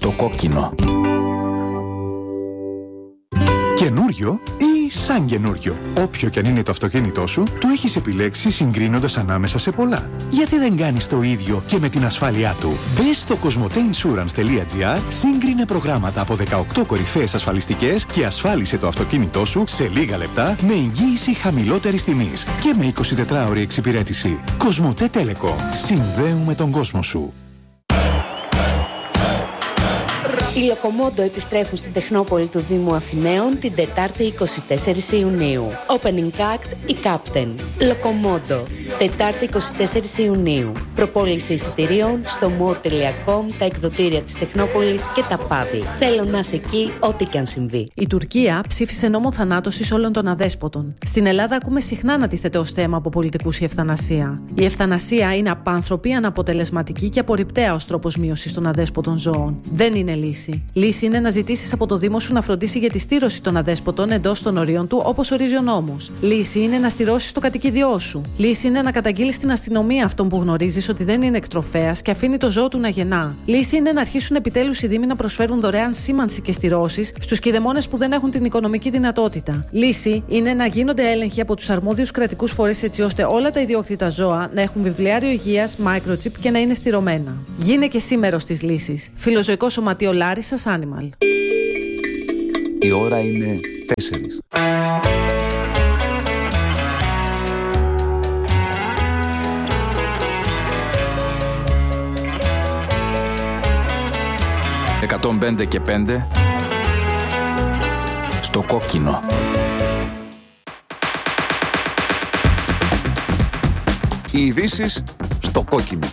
Στο κόκκινο. Καινούριο ή σαν καινούριο. Όποιο κι αν είναι το αυτοκίνητό σου, το έχεις επιλέξει συγκρίνοντας ανάμεσα σε πολλά. Γιατί δεν κάνεις το ίδιο και με την ασφάλειά του? Μπες στο cosmoteinsurance.gr, σύγκρινε προγράμματα από 18 κορυφαίες ασφαλιστικές και ασφάλισε το αυτοκίνητό σου σε λίγα λεπτά με εγγύηση χαμηλότερης τιμής και με 24ωρη εξυπηρέτηση. Cosmote Telecom. Συνδέουμε τον κόσμο σου. Οι Λοκομόντο επιστρέφουν στην Τεχνόπολη του Δήμου Αθηναίων την Τετάρτη 24 Ιουνίου. Opening Act η Captain. Λοκομόντο. Τετάρτη 24 Ιουνίου. Προπόληση εισιτηρίων στο more.com, τα εκδοτήρια της Τεχνόπολης και τα πάβη. Θέλω να είσαι εκεί ό,τι και αν συμβεί. Η Τουρκία ψήφισε νόμο θανάτωσης όλων των αδέσποτων. Στην Ελλάδα ακούμε συχνά να τίθεται ως θέμα από πολιτικούς η ευθανασία. Η ευθανασία είναι απάνθρωπη, αναποτελεσματική και απορριπταία ως τρόπος μείωσης των αδέσποτων ζώων. Δεν είναι λύση. Λύση είναι να ζητήσεις από το Δήμο σου να φροντίσει για τη στήρωση των αδέσποτων εντός των ορίων του, όπως ορίζει ο νόμος. Λύση είναι να στηρώσεις το κατοικίδιό σου. Λύση είναι να καταγγείλεις στην αστυνομία αυτόν που γνωρίζεις ότι δεν είναι εκτροφέας και αφήνει το ζώο του να γεννά. Λύση είναι να αρχίσουν επιτέλους οι Δήμοι να προσφέρουν δωρεάν σήμανση και στηρώσεις στους κηδεμόνες που δεν έχουν την οικονομική δυνατότητα. Λύση είναι να γίνονται έλεγχοι από τους αρμόδιους κρατικούς φορείς έτσι ώστε όλα τα ιδιόκτητα ζώα να έχουν βιβλιάριο υγείας, microchip και να είναι στηρωμένα. Γίνε και εσύ μέρος της λύσης. Φιλοζωικό Σωματείο Λάρισσας Animal. Η ώρα είναι 4. «105 και 5» στο κόκκινο. Οι ειδήσεις στο κόκκινο.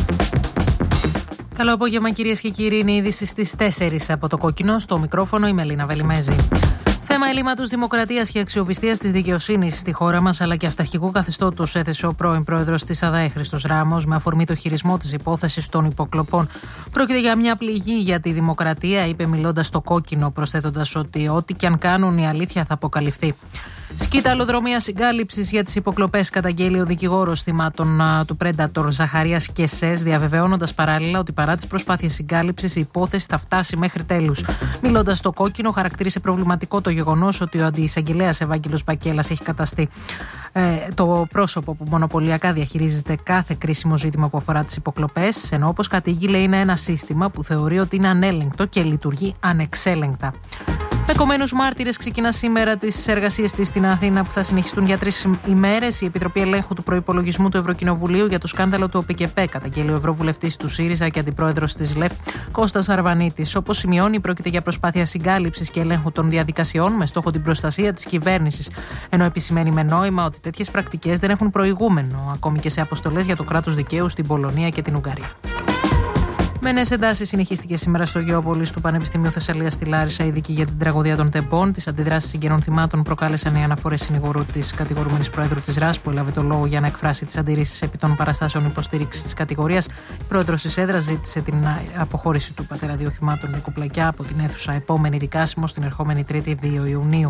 Καλό απόγευμα κυρίες και κύριοι, είναι η είδηση στις 4 από το κόκκινο. Στο μικρόφωνο η Μελίνα Βελιμέζη. Θέμα ελλείμματος δημοκρατίας και αξιοπιστίας της δικαιοσύνης στη χώρα μας, αλλά και αυταρχικού καθεστώτος, έθεσε ο πρώην πρόεδρος της ΑΔΑΕ Χρήστος Ράμος με αφορμή το χειρισμό της υπόθεσης των υποκλοπών. Πρόκειται για μια πληγή για τη δημοκρατία, είπε μιλώντας στο κόκκινο, προσθέτοντας ότι ό,τι και αν κάνουν η αλήθεια θα αποκαλυφθεί. Σκηταλοδρομία συγκάλυψης για τις υποκλοπές καταγγέλει ο δικηγόρος θυμάτων του Predator Ζαχαρίας Κεσές, διαβεβαιώνοντας παράλληλα ότι παρά τις προσπάθειες συγκάλυψης η υπόθεση θα φτάσει μέχρι τέλους. Μιλώντας στο κόκκινο, χαρακτήρισε προβληματικό το γεγονός ότι ο αντιεισαγγελέας Ευάγγελος Μπακέλας έχει καταστεί το πρόσωπο που μονοπωλιακά διαχειρίζεται κάθε κρίσιμο ζήτημα που αφορά τις υποκλοπές, ενώ όπως κατήγγειλε είναι ένα σύστημα που θεωρεί ότι είναι ανέλεγκτο και λειτουργεί ανεξέλεγκτα. Με κομμένους μάρτυρες ξεκινά σήμερα τις εργασίες της στην Αθήνα που θα συνεχιστούν για 3 ημέρες. Η Επιτροπή Ελέγχου του Προϋπολογισμού του Ευρωκοινοβουλίου για το σκάνδαλο του ΟΠΚΠ καταγγέλει ο Ευρωβουλευτής του ΣΥΡΙΖΑ και αντιπρόεδρος της ΛΕΦ Κώστας Αρβανίτης. Όπως σημειώνει, πρόκειται για προσπάθεια συγκάλυψης και ελέγχου των διαδικασιών με στόχο την προστασία της κυβέρνησης. Ενώ επισημαίνει με νόημα ότι τέτοιες πρακτικές δεν έχουν προηγούμενο, ακόμη και σε αποστολές για το κράτος δικαίου στην Πολωνία και την Ουγγαρία. Με νέες εντάσεις συνεχίστηκε σήμερα στο Γεώπολης του Πανεπιστημίου Θεσσαλίας στη Λάρισα η δίκη για την τραγωδία των Τεμπών. Τις αντιδράσεις συγγενών θυμάτων προκάλεσαν οι αναφορές συνηγορού της κατηγορούμενης πρόεδρου της ΡΑΣ, που έλαβε το λόγο για να εκφράσει τις αντιρρήσεις επί των παραστάσεων υποστήριξης της κατηγορίας. Η πρόεδρος της έδρας ζήτησε την αποχώρηση του πατέρα 2 θυμάτων Νικοπλακιά από την αίθουσα επόμενη δικάσιμο στην ερχόμενη Τρίτη 2 Ιουνίου.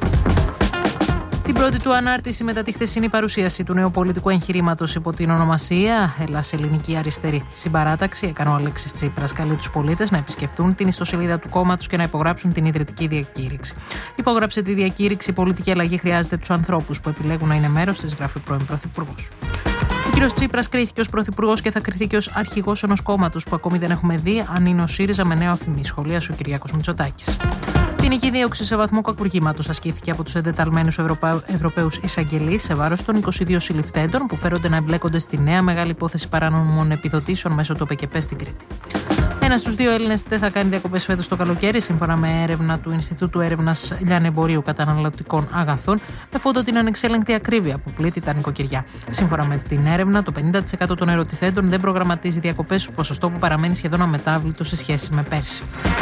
Την πρώτη του ανάρτηση μετά τη χθεσινή παρουσίαση του νέου πολιτικού εγχειρήματος υπό την ονομασία Ελλάς Ελληνική Αριστερή Συμπαράταξη, έκανε ο Αλέξης Τσίπρας. Καλεί τους πολίτες να επισκεφτούν την ιστοσελίδα του κόμματος και να υπογράψουν την ιδρυτική διακήρυξη. Υπόγραψε τη διακήρυξη. Η πολιτική αλλαγή χρειάζεται τους ανθρώπους που επιλέγουν να είναι μέρος της, γράφει πρώην Πρωθυπουργός. Ο κ. Τσίπρας κρίθηκε ως πρωθυπουργός και θα κριθεί και ως αρχηγός ενός κόμματος που ακόμη δεν έχουμε δει αν είναι ο ΣΥΡΙΖΑ με νέο αφημί. Σχολίασε ο Κυριάκος Μητσοτάκης. Ποινική δίωξη σε βαθμό κακουργήματος ασκήθηκε από τους εντεταλμένους Ευρωπαίους εισαγγελείς σε βάρος των 22 συλληφθέντων που φέρονται να εμπλέκονται στη νέα μεγάλη υπόθεση παράνομων επιδοτήσεων μέσω του ΟΠΚΠ στην Κρήτη. Ένας στους 2 Έλληνες δεν θα κάνει διακοπές φέτος το καλοκαίρι, σύμφωνα με έρευνα του Ινστιτούτου Έρευνας Λιανεμπορίου Καταναλωτικών Αγαθών, με φόντο την ανεξέλεγκτη ακρίβεια που πλήττει τα νοικοκυριά. Σύμφωνα με την έρευνα, το 50% των ερωτηθέντων δεν προγραμματίζει διακοπές, ποσοστό που παραμένει σχεδόν αμετάβλητο σε σχέση με πέρσι.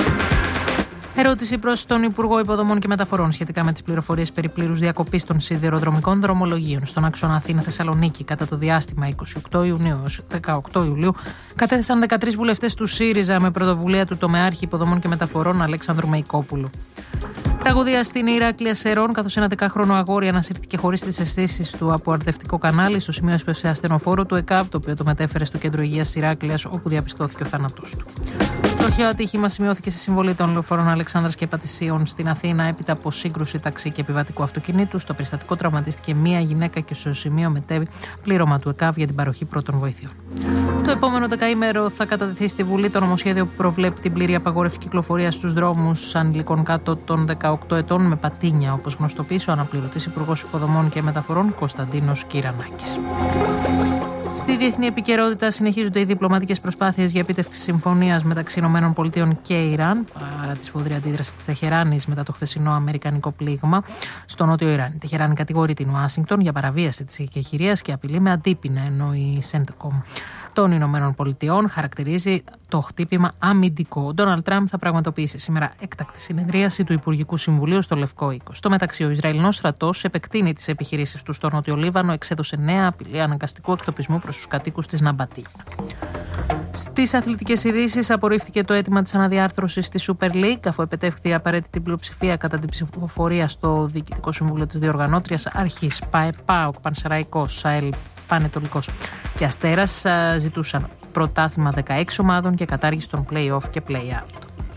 Ερώτηση προς τον Υπουργό Υποδομών και Μεταφορών σχετικά με τις πληροφορίες περί πλήρους διακοπής των σιδηροδρομικών δρομολογίων στον άξονα Αθήνα-Θεσσαλονίκη κατά το διάστημα 28 Ιουνίου έως 18 Ιουλίου, κατέθεσαν 13 βουλευτές του ΣΥΡΙΖΑ με πρωτοβουλία του τομεάρχη Υποδομών και Μεταφορών Αλέξανδρου Μεϊκόπουλου. Τραγωδία στην Ηράκλεια Σερών, καθώς ένα 10χρονο αγόρι ανασύρθηκε χωρίς τις αισθήσεις του από αρδευτικό κανάλι. Στο σημείο έσπευσε ασθενοφόρο του ΕΚΑΒ, το οποίο το μετέφερε στο κέντρο υγείας Ηράκλειας, όπου διαπιστώθηκε ο θάνατός του. Τροχαίο ατύχημα σημειώθηκε στη συμβολή των λεωφορών Αλεξάνδρας και Πατησίων στην Αθήνα, έπειτα από σύγκρουση ταξί και επιβατικού αυτοκινήτου. Στο περιστατικό τραυματίστηκε μία γυναίκα και στο σημείο μετέβη πλήρωμα του ΕΚΑΒ για την παροχή πρώτων βοηθειών. Το επόμενο δεκαήμερο θα κατατεθεί στη Βουλή το νομοσχέδιο που προβλέπει την πλήρη απαγόρευση κυκλοφορίας στους δρόμους ανηλικών κάτω των 18 ετών με πατίνια, όπως γνωστοποίησε ο αναπληρωτής Υπουργός Υποδομών και Μεταφορών Κωνσταντίνος Κυρανάκης. Στη διεθνή επικαιρότητα συνεχίζονται οι διπλωματικές προσπάθειες για επίτευξη συμφωνίας μεταξύ ΗΠΑ και Ιράν, παρά τη σφοδρή αντίδραση της Τεχεράνης μετά το χθεσινό αμερικανικό πλήγμα στο νότιο Ιράν. Η Τεχεράνη κατηγορεί την Ουάσιγκτον για παραβίαση της εκεχηρίας και απειλεί με αντίπεινα, ενώ η Σέντεκομ των Ηνωμένων Πολιτειών χαρακτηρίζει το χτύπημα αμυντικό. Ο Ντόναλντ Τραμπ θα πραγματοποιήσει σήμερα έκτακτη συνεδρίαση του Υπουργικού Συμβουλίου στο Λευκό Οίκο. Στο μεταξύ, ο Ισραηλινός στρατός επεκτείνει τις επιχειρήσεις του στο Νότιο Λίβανο, εξέδωσε νέα απειλή αναγκαστικού εκτοπισμού προς τους κατοίκους της Ναμπατία. Στις αθλητικές ειδήσεις, απορρίφθηκε το αίτημα της αναδιάρθρωσης στη Super League, αφού επετεύχθη η απαραίτητη πλειοψηφία κατά την ψηφοφορία στο Διοικητικό Συμβούλιο της διοργανώτριας αρχής. ΠΑΕΠΑΟΚ, Πανσεραϊκός, ΣΑΕΛ, Πανετολικός και Αστέρας ζητούσαν πρωτάθλημα 16 ομάδων και κατάργηση των play-off και play-out.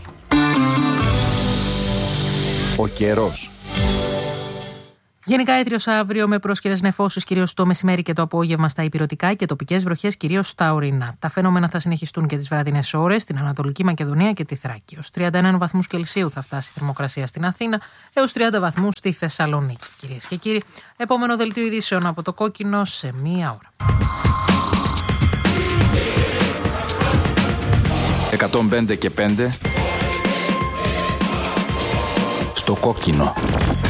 Ο καιρός. Γενικά έθριος αύριο με πρόσκαιρες νεφώσεις κυρίως το μεσημέρι και το απόγευμα στα ηπειρωτικά και τοπικές βροχές κυρίως στα ορεινά. Τα φαινόμενα θα συνεχιστούν και τις βραδινές ώρες στην Ανατολική Μακεδονία και τη Θράκη. Ως 31 βαθμούς Κελσίου θα φτάσει η θερμοκρασία στην Αθήνα έως 30 βαθμούς στη Θεσσαλονίκη. Κυρίες και κύριοι, επόμενο δελτίο ειδήσεων από το Κόκκινο σε μία ώρα. 105 και 5 στο Κόκκινο.